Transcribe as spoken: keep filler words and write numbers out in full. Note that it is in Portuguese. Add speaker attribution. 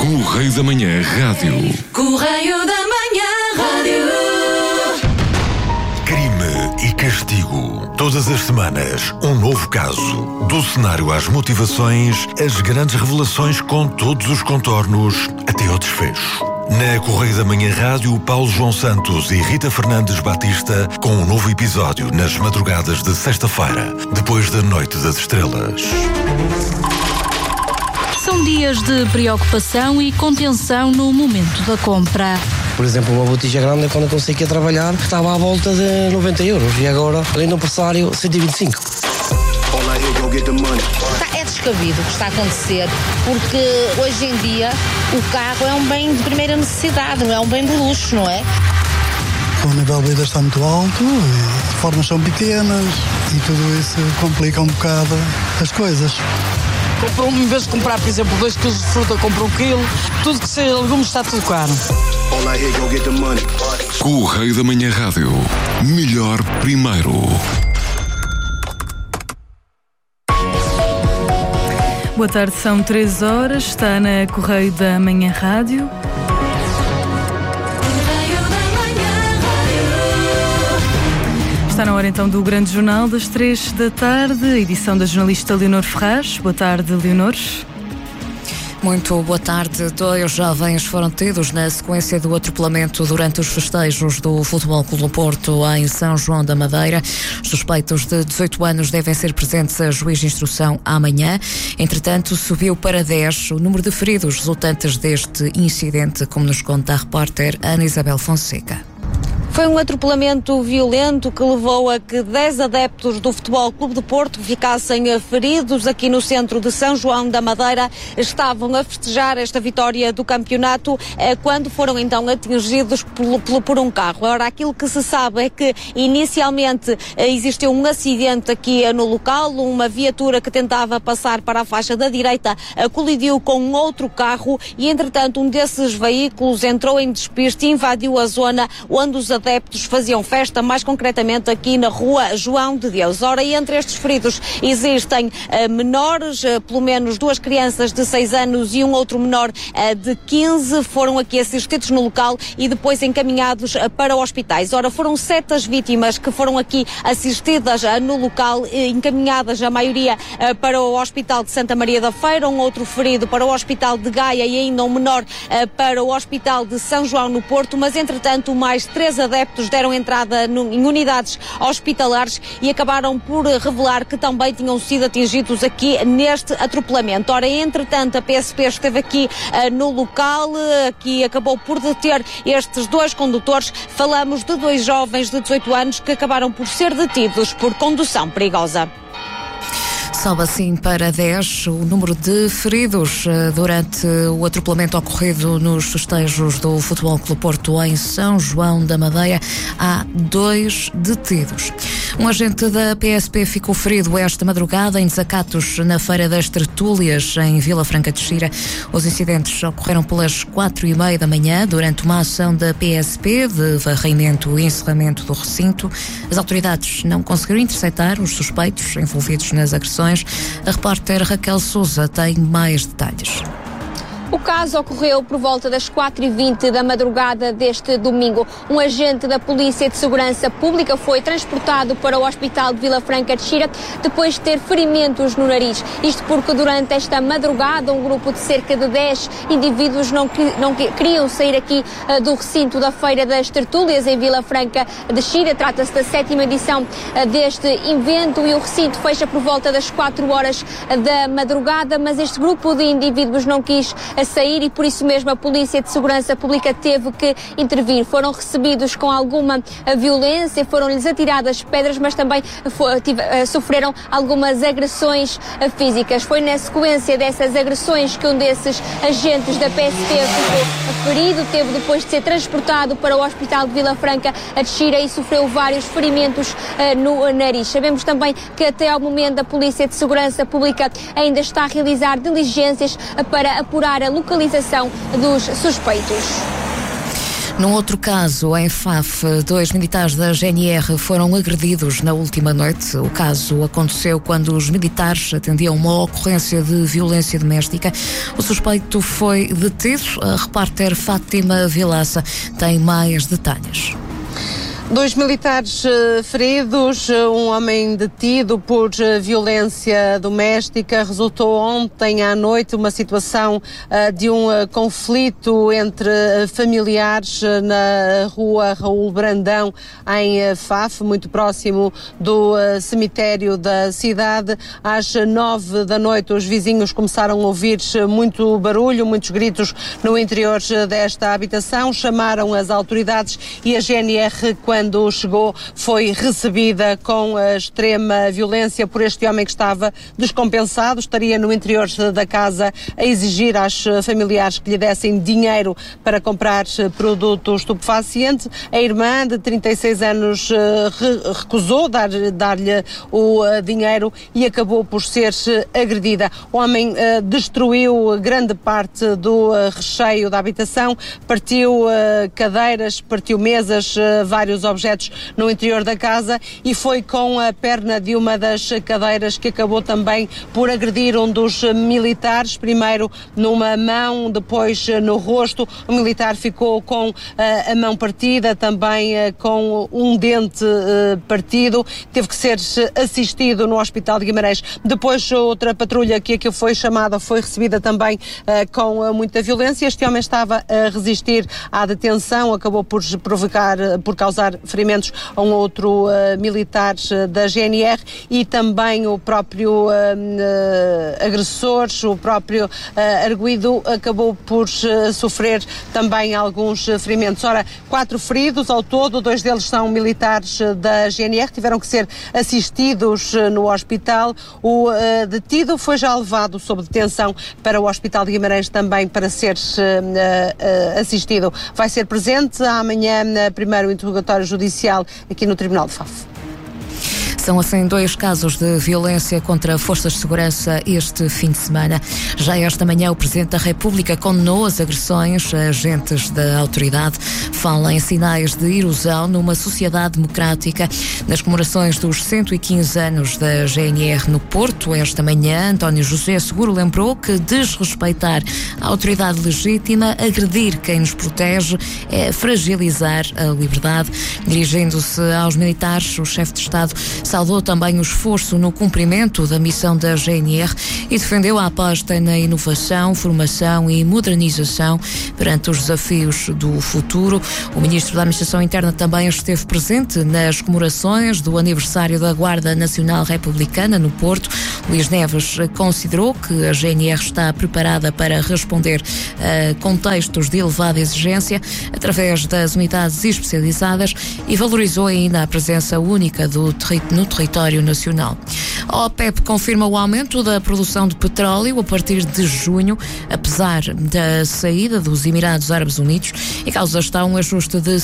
Speaker 1: Correio da Manhã Rádio.
Speaker 2: Correio da Manhã Rádio.
Speaker 3: Crime e castigo. Todas as semanas, um novo caso. Do cenário às motivações, as grandes revelações com todos os contornos, até ao desfecho. Na Correio da Manhã Rádio, Paulo João Santos e Rita Fernandes Batista com um novo episódio nas madrugadas de sexta-feira, depois da Noite das Estrelas.
Speaker 4: São dias de preocupação e contenção no momento da compra.
Speaker 5: Por exemplo, uma botija grande, quando eu consegui ir trabalhar, estava à volta de noventa euros e agora, além do pressário, cento e vinte e cinco.
Speaker 6: É descabido o que está a acontecer, porque hoje em dia o carro é um bem de primeira necessidade, não é um bem de luxo, não é?
Speaker 7: O nível de vida está muito alto, as reformas são pequenas e tudo isso complica um bocado as coisas.
Speaker 8: Comprou, em vez de comprar, por exemplo, dois quilos de fruta, comprou um quilo. Tudo que seja legumes está tudo caro.
Speaker 1: Correio da Manhã Rádio. Melhor primeiro.
Speaker 4: Boa tarde, são três horas, está na Correio da Manhã Rádio. Está na hora então do grande jornal das três da tarde, edição da jornalista Leonor Ferraz. Boa tarde, Leonor.
Speaker 9: Muito boa tarde. Dois jovens foram detidos na sequência do atropelamento durante os festejos do Futebol Clube do Porto em São João da Madeira. Os suspeitos de dezoito anos devem ser presentes a juiz de instrução amanhã. Entretanto, subiu para dez o número de feridos resultantes deste incidente, como nos conta a repórter Ana Isabel Fonseca.
Speaker 6: Foi um atropelamento violento que levou a que dez adeptos do Futebol Clube do Porto ficassem feridos aqui no centro de São João da Madeira. Estavam a festejar esta vitória do campeonato quando foram então atingidos por, por um carro. Ora, aquilo que se sabe é que inicialmente existiu um acidente aqui no local. Uma viatura que tentava passar para a faixa da direita colidiu com um outro carro e, entretanto, um desses veículos entrou em despiste e invadiu a zona onde os adeptos adeptos faziam festa, mais concretamente aqui na rua João de Deus. Ora, e entre estes feridos existem uh, menores, uh, pelo menos duas crianças de seis anos e um outro menor uh, de quinze, foram aqui assistidos no local e depois encaminhados uh, para hospitais. Ora, foram sete as vítimas que foram aqui assistidas uh, no local, uh, encaminhadas a maioria uh, para o Hospital de Santa Maria da Feira, um outro ferido para o Hospital de Gaia e ainda um menor uh, para o Hospital de São João no Porto, mas entretanto mais três adeptos adeptos deram entrada no, em unidades hospitalares e acabaram por revelar que também tinham sido atingidos aqui neste atropelamento. Ora, entretanto, a P S P esteve aqui uh, no local, uh, que acabou por deter estes dois condutores. Falamos de dois jovens de dezoito anos que acabaram por ser detidos por condução perigosa.
Speaker 9: Sobe assim para dez o número de feridos durante o atropelamento ocorrido nos festejos do Futebol Clube Porto em São João da Madeira. Há dois detidos. Um agente da P S P ficou ferido esta madrugada em desacatos na Feira das Tertúlias, em Vila Franca de Xira. Os incidentes ocorreram pelas quatro e meia da manhã durante uma ação da P S P de varrimento e encerramento do recinto. As autoridades não conseguiram interceptar os suspeitos envolvidos nas agressões. A repórter Raquel Sousa tem mais detalhes.
Speaker 10: O caso ocorreu por volta das quatro e vinte da madrugada deste domingo. Um agente da Polícia de Segurança Pública foi transportado para o Hospital de Vila Franca de Xira depois de ter ferimentos no nariz. Isto porque durante esta madrugada um grupo de cerca de dez indivíduos não, não queriam sair aqui uh, do recinto da Feira das Tertúlias em Vila Franca de Xira. Trata-se da sétima edição uh, deste evento e o recinto fecha por volta das quatro horas uh, da madrugada, mas este grupo de indivíduos não quis a sair e por isso mesmo a Polícia de Segurança Pública teve que intervir. Foram recebidos com alguma violência, foram-lhes atiradas pedras, mas também foi, tive, uh, sofreram algumas agressões uh, físicas. Foi na sequência dessas agressões que um desses agentes da P S P ficou ferido, teve depois de ser transportado para o Hospital de Vila Franca de Xira e sofreu vários ferimentos uh, no nariz. Sabemos também que até ao momento a Polícia de Segurança Pública ainda está a realizar diligências uh, para apurar a localização dos suspeitos.
Speaker 9: Num outro caso, em Faf, dois militares da G N R foram agredidos na última noite. O caso aconteceu quando os militares atendiam uma ocorrência de violência doméstica. O suspeito foi detido. A repórter Fátima Vilaça tem mais detalhes.
Speaker 11: Dois militares uh, feridos, um homem detido por uh, violência doméstica. Resultou ontem à noite uma situação uh, de um uh, conflito entre uh, familiares uh, na rua Raul Brandão, em uh, Faf, muito próximo do uh, cemitério da cidade. Às nove da noite os vizinhos começaram a ouvir muito barulho, muitos gritos no interior uh, desta habitação. Chamaram as autoridades e a G N R, quando Quando chegou, foi recebida com a extrema violência por este homem que estava descompensado, estaria no interior da casa a exigir às familiares que lhe dessem dinheiro para comprar produto estupefaciente. A irmã, de trinta e seis anos, recusou dar, dar-lhe o dinheiro e acabou por ser agredida. O homem destruiu grande parte do recheio da habitação, partiu cadeiras, partiu mesas, vários objetos no interior da casa, e foi com a perna de uma das cadeiras que acabou também por agredir um dos militares, primeiro numa mão, depois no rosto. O militar ficou com uh, a mão partida, também uh, com um dente uh, partido, teve que ser assistido no Hospital de Guimarães. Depois outra patrulha que aqui foi chamada foi recebida também uh, com uh, muita violência. Este homem estava a resistir à detenção, acabou por provocar, por causar ferimentos a um outro uh, militar uh, da G N R, e também o próprio uh, uh, agressor, o próprio uh, arguido, acabou por uh, sofrer também alguns uh, ferimentos. Ora, quatro feridos ao todo, dois deles são militares uh, da G N R, tiveram que ser assistidos uh, no hospital. O uh, detido foi já levado sob detenção para o Hospital de Guimarães também para ser uh, uh, assistido. Vai ser presente amanhã no primeiro interrogatório judicial aqui no Tribunal de Faf.
Speaker 9: São assim dois casos de violência contra forças de segurança este fim de semana. Já esta manhã o Presidente da República condenou as agressões a agentes da autoridade. Fala em sinais de erosão numa sociedade democrática. Nas comemorações dos cento e quinze anos da G N R no Porto, esta manhã, António José Seguro lembrou que desrespeitar a autoridade legítima, agredir quem nos protege, é fragilizar a liberdade. Dirigindo-se aos militares, o chefe de Estado saudou também o esforço no cumprimento da missão da G N R e defendeu a aposta na inovação, formação e modernização perante os desafios do futuro. O Ministro da Administração Interna também esteve presente nas comemorações do aniversário da Guarda Nacional Republicana no Porto. Luís Neves considerou que a G N R está preparada para responder a contextos de elevada exigência através das unidades especializadas e valorizou ainda a presença única do território no território nacional. A OPEP confirma o aumento da produção de petróleo a partir de junho, apesar da saída dos Emirados Árabes Unidos, e causa está um ajuste de